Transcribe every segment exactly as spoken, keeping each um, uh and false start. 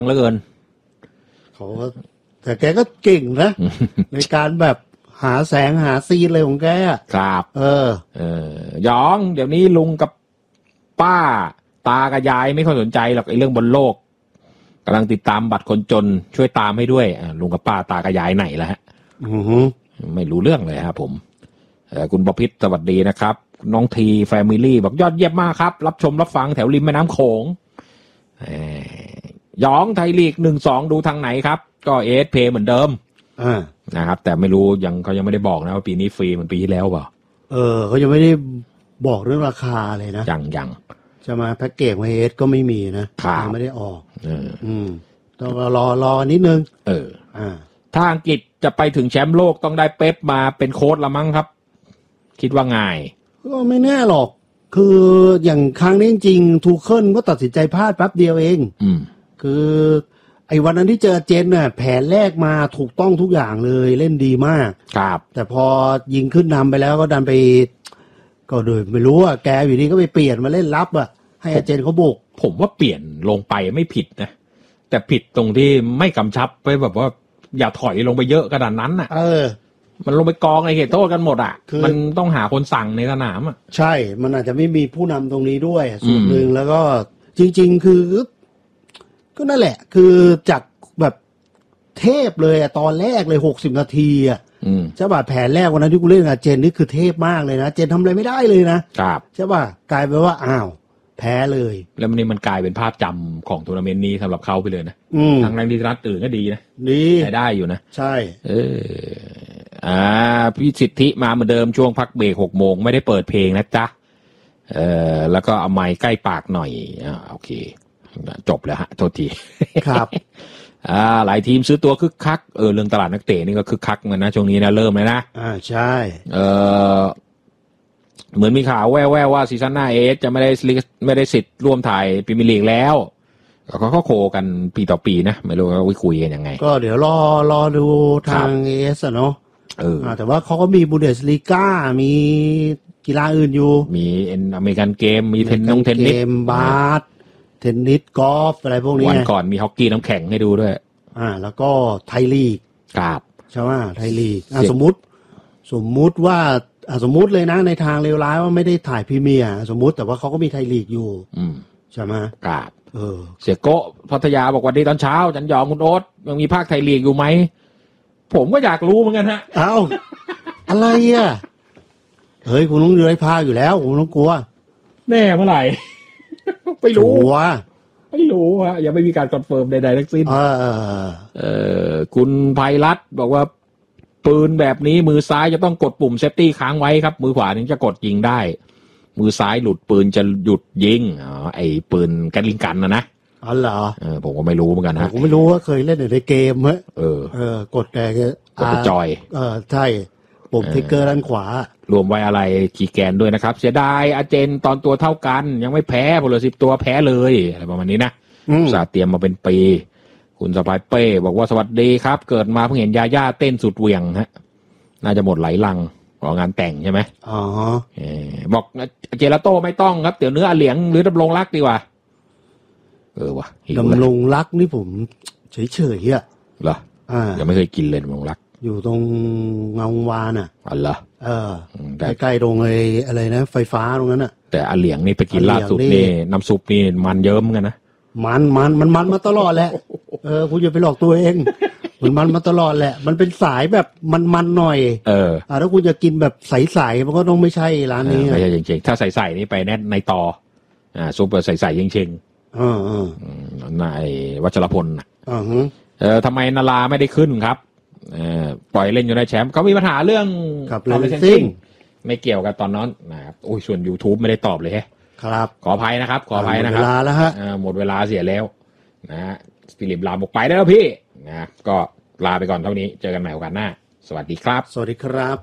เหลือเกินเขาแต่แกก็เก่งนะ ในการแบบหาแสงหาซีนอะไรของแกครับเออเออยองเดี๋ยวนี้ลุงกับป้าตากับยายไม่ค่อยสนใจหรอกไอ้เรื่องบนโลกกำลังติดตามบัตรคนจนช่วยตามให้ด้วยลุงกับป้าตากับยายไหนแล้วฮะไม่รู้เรื่องเลยครับผมคุณประพิตรสวัสดีนะครับน้องทีแฟมิลี่บอกยอดเยี่ยมมากครับรับชมรับฟังแถวริมแม่น้ำโขงยองไทยลีกหนึ่งสองดูทางไหนครับก็เอสเพย์เหมือนเดิมนะครับแต่ไม่รู้ยังเขายังไม่ได้บอกนะว่าปีนี้ฟรีเหมือนปีที่แล้วเปล่าเออเขายังไม่ได้บอกเรื่องราคาเลยนะยังยังจะมาแพ็กเกจเอสก็ไม่มีนะยังไม่ได้ออกเอออืมต้องรอรอนิดนึงเอออ่าถ้าอังกฤษจะไปถึงแชมป์โลกต้องได้เป๊ปมาเป็นโค้ชละมั้งครับคิดว่าง่ายก็ไม่แน่หรอกคืออย่างครั้งนี้จริงทูเคิลก็ตัดสินใจพลาดแป๊บเดียวเองอืมคือไอ้วันนั้นที่เจอเจนเนี่ยแผนแรกมาถูกต้องทุกอย่างเลยเล่นดีมากครับแต่พอยิงขึ้นนำไปแล้วก็ดันไปก็โดยไม่รู้อ่ะแกอยู่ดีก็ไปเปลี่ยนมาเล่นรับอ่ะให้อาเจนเขาบุกผมว่าเปลี่ยนลงไปไม่ผิดนะแต่ผิดตรงที่ไม่กำชับไปแบบว่าอย่าถอยลงไปเยอะขนาดนั้นอ่ะเออมันลงไปกองในเขตโทษกันหมดอ่ะมันต้องหาคนสั่งในสนามอ่ะใช่มันอาจจะไม่มีผู้นำตรงนี้ด้วยส่วนหนึ่งแล้วก็จริงๆคือก็นั่นแหละคือจากแบบเทพเลยอ่ะตอนแรกเลยหกสิบนาทีอ่ะใช่ป่ะแผนแรกวันนั้นที่กูเล่นกับเจนนี่คือเทพมากเลยนะเจนทำอะไรไม่ได้เลยนะครับใช่ป่ะกลายเป็นว่าอ้าวแพ้เลยแล้วมันนี่มันกลายเป็นภาพจำของทัวร์นาเมนต์นี้สำหรับเขาไปเลยนะทางนักดีรัฐอื่นก็ดีนะดีได้อยู่นะใช่เอออ่าพี่สิทธิมาเหมือนเดิมช่วงพักเบรกหกโมงไม่ได้เปิดเพลงนะจ๊ะเออแล้วก็เอาไมค์ใกล้ปากหน่อยอ่าโอเคจบแล้วฮะโทษทีครับอ่าหลายทีมซื้อตัวคึกคักเออเรื่องตลาดนักเตะนี่ก็คึกคักเหมือนนะช่วงนี้นะเริ่มเลยนะอ่าใช่เออเหมือนมีข่าวแว่วๆว่าซีซั่นหน้าเอสจะไม่ได้ไม่ได้สิทธิ์ร่วมถ่ายพรีเมียร์ลีกแล้วเขาก็โคกันปีต่อปีนะไม่รู้ว่าวิคุยกันยังไงก็เดี๋ยวรอรอดูทางเอสอ่ะเนาะเออแต่ว่าเขาก็มีบูเดสลีก้ามีกีฬาอื่นอยู่มีเอ็นอเมริกันเกมมีเทนนงเทนนิสบาสเทนนิสกอล์ฟอะไรพวกนี้วันก่อนมีฮอกกี้น้ำแข็งให้ดูด้วยอ่าแล้วก็ไทยลีกครับใช่ไหมไทยลีกอ่ะสมมุติสมมุติว่าอ่ะสมมุติเลยนะในทางเลวร้ายว่าไม่ได้ถ่ายพรีเมียร์สมมุติแต่ว่าเขาก็มีไทยลีกอยู่อืมใช่ไหมครับเออเสียโกะพัทยาบอกวันนี้ตอนเช้าจันยองคุณโอ๊ตยังมีภาคไทยลีกอยู่ไหมผมก็อยากรู้เหมือนกันฮะเอ้าอะไรอ่ะเฮ้ยคุณต้องเลื้อยภาคอยู่แล้วคุณต้องกลัวแน่เมื่อไหร่ไม่รู้ว่าไม่รู้ฮะยังไม่มีการคอนเฟิร์มใดๆทั้งสิ้นเออเออคุณไพรัตน์บอกว่าปืนแบบนี้มือซ้ายจะต้องกดปุ่มเซฟตี้ค้างไว้ครับมือขวาถึงจะกดยิงได้มือซ้ายหลุดปืนจะหยุดยิงอ๋อไอ้ปืนแก๊สลิงกันนะนะอ๋อเหรอเออผมก็ไม่รู้เหมือนกันฮะผมไม่รู้ว่าเคยเล่นในเกมมั้ยเออเออกดแต่กดจอยเออใช่ปุ่มทิกเกอร์ด้านขวารวมไว้อะไรคีย์แกนด้วยนะครับเสียดายอาเจนตอนตัวเท่ากันยังไม่แพ้พลสิบตัวแพ้เลยอะไรประมาณนี้นะสาเตรียมมาเป็นปีคุณสปายเป้บอกว่าสวัสดีครับเกิดมาเพิ่งเห็นยาย่าเต้นสุดเหวี่ยงฮะน่าจะหมดไหลลังรองานแต่งใช่ไหมอ๋อบอกเจลาโต้ไม่ต้องครับเดี๋ยวเนื้อเหลียงหรือดำรงรักดีกว่าเออวะดำรงรักนี่ผมเฉยๆอ่ะเหรออ่ายังไม่เคยกินเลยดำรงรักอยู่ตรงเงาวานอ่ะอ๋อเหรอเออใกล้ๆตรงไอ้อะไรนะไฟฟ้าตรงนั้นอ่ะแต่อาเหลียงนี่ไปกินล่าสุดนี่น้ำซุปนี่มันเยิ้มกันนะมันมันมันมันมาตลอดแหละเออคุณอย่าไปหลอกตัวเองมันมันมาตลอดแหละมันเป็นสายแบบมันมันหน่อยเอออ่าถ้าคุณจะกินแบบใสๆมันก็ต้องไม่ใช่ร้านนี้ไม่ใช่จริงๆถ้าใสๆนี่ไปแน่ในต่ออ่าซุปใสๆจริงๆเออเออนายวัชรพลอ่าฮะเออทำไมนาราไม่ได้ขึ้นครับเออปล่อยเล่นอยู่ในแชมป์เขามีปัญหาเรื่องกับเลนซิ่งไม่เกี่ยวกับตอนนั้นนะครับโอ้ยส่วน YouTube ไม่ได้ตอบเลยแฮะครับขออภัยนะครับขออภัยนะครับหมดเวลาแล้วฮะหมดเวลาเสียแล้วนะฮะฟิลิปลาบอกไปได้แล้วพี่นะก็ลาไปก่อนเท่านี้เจอกันใหม่โอกาสหน้าสวัสดีครับสวัสดีครับ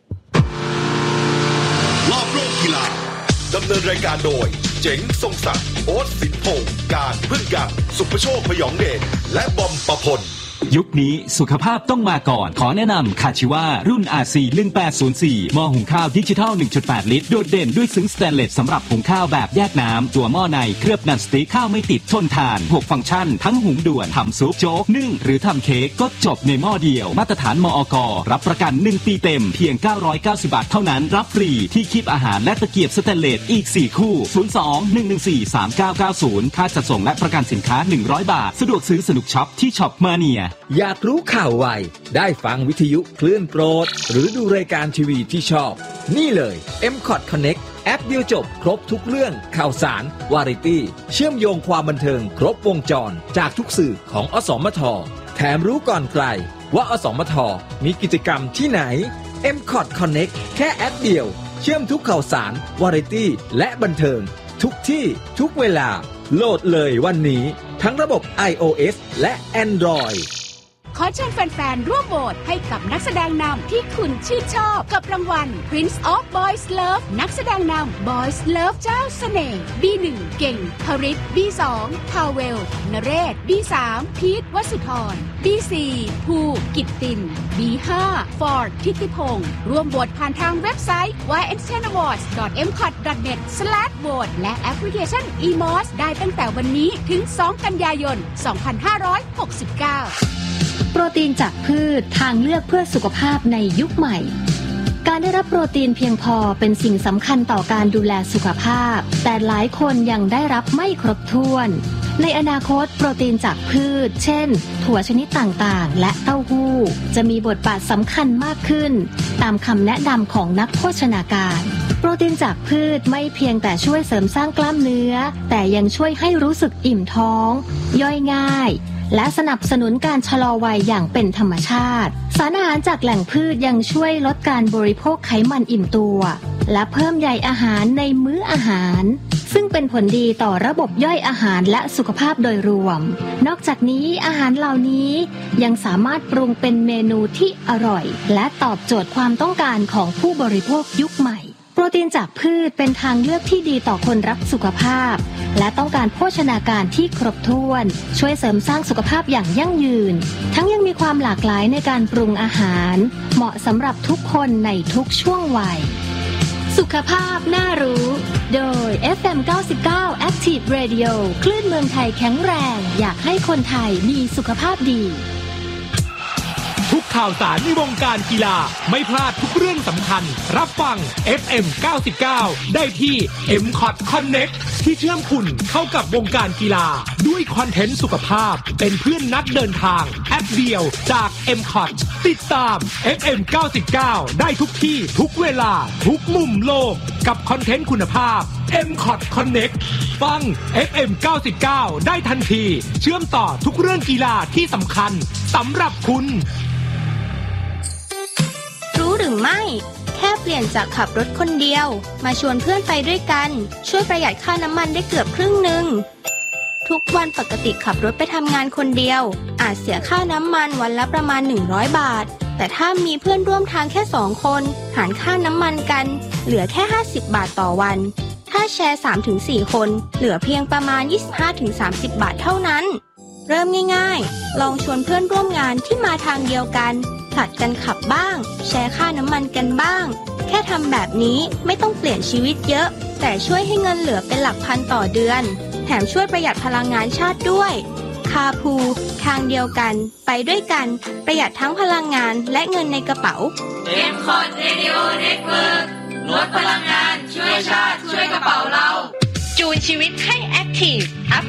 รอบโลกกีฬาดำเนินรายการโดยเจ๋งทรงศักดิ์โอ๊ตสินพงษ์การพึ่งยังสุภโชคพยองเดชและบอมประพลยุคนี้สุขภาพต้องมาก่อนขอแนะนำคาชิวารุ่น อาร์ ซี หนึ่งแปดศูนย์สี่ หม้อหุงข้าวดิจิทัล หนึ่งจุดแปด ลิตรโดดเด่นด้วยซึ้งสแตนเลสสำหรับหุงข้าวแบบแยกน้ำตัวหม้อในเคลือบนันสติ๊กข้าวไม่ติดทนทานหกฟังก์ชันทั้งหุงด่วนทำซุปโจ๊กนึ่งหรือทำเค้กก็จบในหม้อเดียวมาตรฐานมอก.รับประกันหนึ่งปีเต็มเพียงเก้าร้อยเก้าสิบบาทเท่านั้นรับฟรีที่คีบอาหารและตะเกียบสแตนเลสอีกสี่คู่ศูนย์ สอง หนึ่ง หนึ่ง สี่ สาม เก้า เก้า ศูนย์ค่าจัดส่งและประกันสินค้าหนึ่งร้อยบาทสะดวกซื้อสนุกช็อปที่ช็อปมาเนียอยากรู้ข่าวไวได้ฟังวิทยุคลื่นโปรดหรือดูรายการทีวีที่ชอบนี่เลย เอ็ม คอท Connect แอปเดียวจบครบทุกเรื่องข่าวสารวาไรตี้เชื่อมโยงความบันเทิงครบวงจรจากทุกสื่อของอสมทแถมรู้ก่อนใครว่าอสมทมีกิจกรรมที่ไหน เอ็ม คอท Connect แค่แอปเดียวเชื่อมทุกข่าวสารวาไรตี้และบันเทิงทุกที่ทุกเวลาโหลดเลยวันนี้ทั้งระบบ iOS และ Android ขอเชิญแฟนๆร่วมโหวตให้กับนักแสดงนำที่คุณชื่นชอบกับรางวัล Prince of Boys Love นักแสดงนำ Boys Love เจ้าเสน่ห์ บี หนึ่ง เก่งพริต บี สอง พาเวล นเรศ บี สาม พีท วสุธร บี สี่ ภูกิตติน บี ห้า ฟอร์ด ทิติพงศ์ร่วมโหวตผ่านทางเว็บไซต์ วาย เอ็น เท็น อวอร์ดส์ ดอท เอ็ม คอท ดอท เน็ต สแลช โหวต และแอปพลิเคชัน อี มอส ได้ตั้งแต่วันนี้ถึง สอง กันยายน สองพันห้าร้อยหกสิบเก้าโปรตีนจากพืชทางเลือกเพื่อสุขภาพในยุคใหม่การได้รับโปรตีนเพียงพอเป็นสิ่งสำคัญต่อการดูแลสุขภาพแต่หลายคนยังได้รับไม่ครบถ้วนในอนาคตโปรตีนจากพืชเช่นถั่วชนิดต่างๆและเต้าหู้จะมีบทบาทสำคัญมากขึ้นตามคำแนะนำของนักโภชนาการโปรตีนจากพืชไม่เพียงแต่ช่วยเสริมสร้างกล้ามเนื้อแต่ยังช่วยให้รู้สึกอิ่มท้องย่อยง่ายและสนับสนุนการชะลอวัยอย่างเป็นธรรมชาติสารอาหารจากแหล่งพืชยังช่วยลดการบริโภคไขมันอิ่มตัวและเพิ่มใยอาหารในมื้ออาหารซึ่งเป็นผลดีต่อระบบย่อยอาหารและสุขภาพโดยรวมนอกจากนี้อาหารเหล่านี้ยังสามารถปรุงเป็นเมนูที่อร่อยและตอบโจทย์ความต้องการของผู้บริโภคยุคใหม่โปรตีนจากพืชเป็นทางเลือกที่ดีต่อคนรักสุขภาพและต้องการโภชนาการที่ครบถ้วนช่วยเสริมสร้างสุขภาพอย่างยั่งยืนทั้งยังมีความหลากหลายในการปรุงอาหารเหมาะสำหรับทุกคนในทุกช่วงวัยสุขภาพน่ารู้โดย เอฟ เอ็ม เก้าสิบเก้า Active Radio คลื่นเมืองไทยแข็งแรงอยากให้คนไทยมีสุขภาพดีทุกข่าวสารในวงการกีฬาไม่พลาดทุกเรื่องสำคัญรับฟัง เอฟ เอ็ม เก้าสิบเก้า ได้ที่ เอ็ม คอท Connect ที่เชื่อมคุณเข้ากับวงการกีฬาด้วยคอนเทนต์สุขภาพเป็นเพื่อนนักเดินทางแอปเดียวจาก เอ็ม คอท ติดตาม เอฟ เอ็ม เก้าสิบเก้า ได้ทุกที่ทุกเวลาทุกมุมโลกกับคอนเทนต์คุณภาพ เอ็ม คอท Connect ฟัง เอฟ เอ็ม เก้าสิบเก้า ได้ทันทีเชื่อมต่อทุกเรื่องกีฬาที่สำคัญสำหรับคุณรู้หรือไม่แค่เปลี่ยนจากขับรถคนเดียวมาชวนเพื่อนไปด้วยกันช่วยประหยัดค่าน้ำมันได้เกือบครึ่งหนึ่งทุกวันปกติขับรถไปทำงานคนเดียวอาจเสียค่าน้ำมันวันละประมาณหนึ่งร้อยบาทแต่ถ้ามีเพื่อนร่วมทางแค่สองคนหารค่าน้ำมันกันเหลือแค่ห้าสิบบาทต่อวันถ้าแชร์ สามถึงสี่ คนเหลือเพียงประมาณ ยี่สิบห้าถึงสามสิบ บาทเท่านั้นเริ่มง่ายๆลองชวนเพื่อนร่วมงานที่มาทางเดียวกันผลัดกันขับบ้างแชร์ค่าน้ำมันกันบ้างแค่ทำแบบนี้ไม่ต้องเปลี่ยนชีวิตเยอะแต่ช่วยให้เงินเหลือเป็นหลักพันต่อเดือนแถมช่วยประหยัดพลังงานชาติด้วยคาพูทางเดียวกันไปด้วยกันประหยัดทั้งพลังงานและเงินในกระเป๋าเอ็ม คอท Radio Network ลดพลังงานช่วยชาติช่วยกระเป๋าเราจูนชีวิตให้แอคทีฟ